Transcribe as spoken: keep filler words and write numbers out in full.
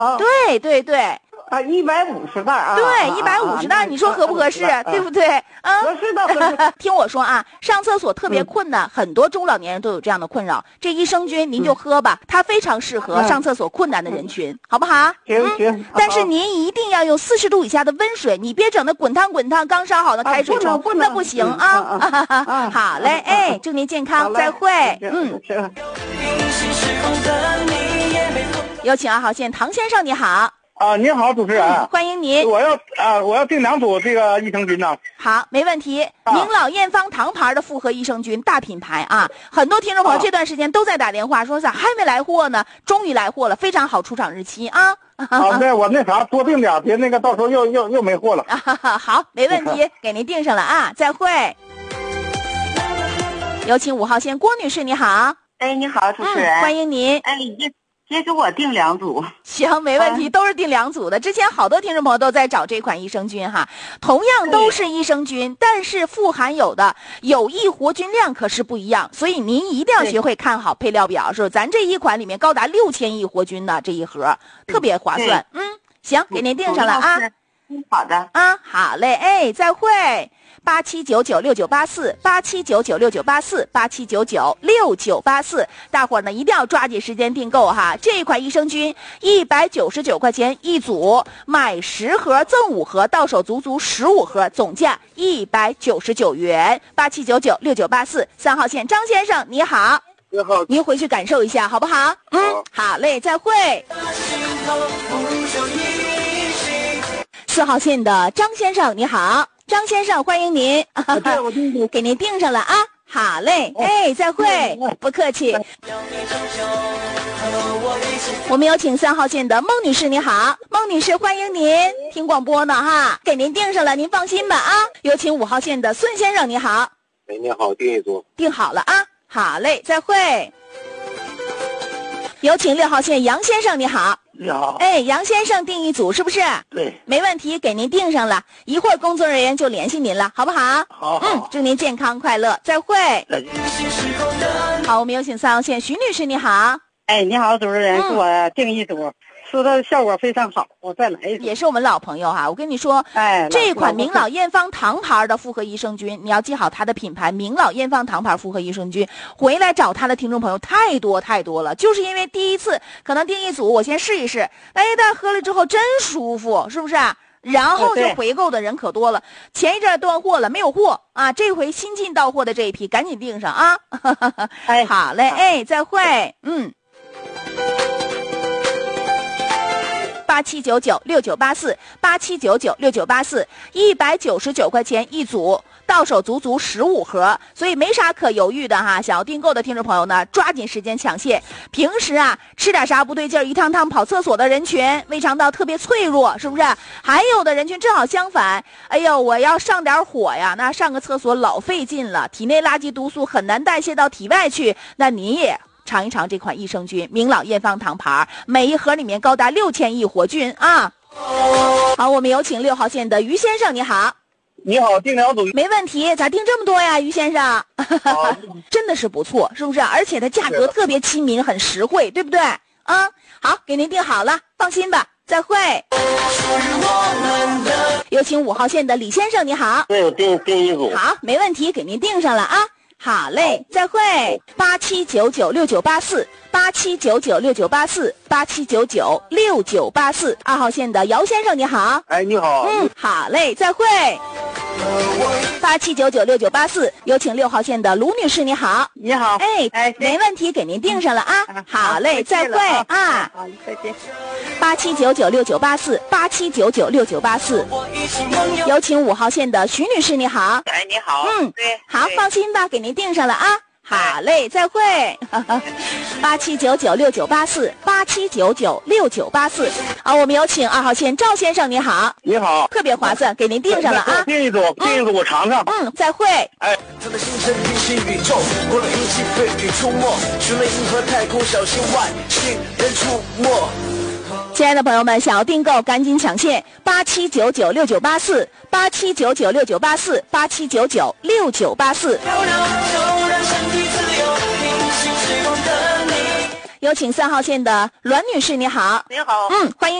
啊， 对对对。 啊，一百五十袋啊！ 对，一百五十袋，你说合不合适？对不对？啊， 合适的，合适。 听我说啊，上厕所特别困难，很多中老年人都有这样的困扰。这益生菌您就喝吧，它非常适合上厕所困难的人群，好不好？ 行行。 但是您一定要用四十度以下的温水，你别整那滚烫滚烫刚烧好的开水冲，那不行啊！好嘞，哎，祝您健康，再会。嗯。有请二号线唐先生，你好。 啊，您好，主持人，嗯、 欢迎您。 我要啊，我要订两组这个益生菌呢。 好，没问题。啊、明老验方堂牌的复合益生菌大品牌啊，很多听众朋友这段时间都在打电话说咋还没来货呢？终于来货了，非常好出厂日期啊。 啊，对，我那啥多订点，别那个到时候又又又没货了。 啊、好，没问题，给您订上了啊，再会。有请五号线郭女士，你好。 哎，你好，主持人， 嗯、欢迎您。 哎，也也给我订两组。 行，没问题，都是订两组的。之前好多听众朋友都在找这款益生菌哈，同样都是益生菌，但是富含有的有益活菌量可是不一样，所以您一定要学会看好配料表，是咱这一款里面高达六千亿活菌的这一盒，特别划算。嗯，行，给您订上了啊。 嗯，好的啊，好嘞，哎，再会。八七九九六九八四，八七九九六九八四，八七九九六九八四，大伙儿呢一定要抓紧时间订购哈！这一款益生菌一百九十九块钱一组，买十盒赠五盒，到手足足十五盒，总价一百九十九元。八七九九六九八四，三号线张先生你好， 你好， 您回去感受一下好不好？嗯，好嘞，再会。四号线的张先生你好。张先生，欢迎您，给您订上了啊！好嘞，哎，再会，不客气。我们有请三号线的孟女士，你好，孟女士，欢迎您，听广播呢哈，给您订上了，您放心吧啊！有请五号线的孙先生，你好。 哎，你好，订一组。 订好了啊，好嘞，再会。有请六号线杨先生，你好。 你好， 哎，杨先生订一组是不是？ 对， 没问题，给您订上了，一会儿工作人员就联系您了，好不好？ 好， 嗯，祝您健康快乐，再会。 再见。 好，我们有请三号线徐女士，你好。 哎，你好，主持人，给我订一组。吃的效果非常好，我再来一次。 也是我们老朋友哈，我跟你说， 哎， 这款明老验方堂牌的复合益生菌，你要记好它的品牌，明老验方堂牌复合益生菌。回来找他的听众朋友太多太多了，就是因为第一次可能订一组，我先试一试，哎，但喝了之后真舒服，是不是？然后就回购的人可多了。前一阵断货了，没有货啊，这回新进到货的这一批赶紧订上啊！ 哎， 好嘞，哎，再会，嗯。八七九九六九八四，八七九九六九八四，一百九十九块钱一组，到手足足十五盒，所以没啥可犹豫的哈。想要订购的听众朋友呢，抓紧时间抢现。平时啊，吃点啥不对劲儿，一趟趟跑厕所的人群，胃肠道特别脆弱，是不是？还有的人群正好相反，哎呦，我要上点火呀，那上个厕所老费劲了，体内垃圾毒素很难代谢到体外去，那你也尝一尝这款益生菌，明老验方堂牌，每一盒里面高达六千亿活菌啊！好，我们有请六号线的于先生，你好。 你好，订两组。 没问题，咋订这么多呀，于先生？啊、真的是不错，是不是？而且它价格特别亲民，很实惠，对不对？啊，好，给您订好了，放心吧，再会。有请五号线的李先生，你好。 对，我订订一组。 好，没问题，给您订上了啊。好嘞，再会。八七九九六九八四，八七九九六九八四，八七九九六九八四。二号线的姚先生，你好。 哎，你好。 嗯，好嘞，再会。八七九九六九八四，有请六号线的卢女士，你好。 你好。 哎哎，没问题，给您订上了啊。嗯、好嘞，再会啊。 好，再见。 八七九九六九八四，八七九九六九八四。有请五号线的徐女士，你好。 哎，你好。 嗯， 对， 好，放心吧，给您订上了啊。好嘞，再会。八七九九六九八四，八七九九六九八四。啊，我们有请二号线赵先生，你好。 你好。 特别划算，给您订上了啊。 订一组，订一组，我尝尝。 嗯，再会。 哎。 亲爱的朋友们，想要订购赶紧抢现，八七九九六九八四，八七九九六九八四，八七九九六九八四。 有请三号线的栾女士，你好。 你好。 嗯，欢迎。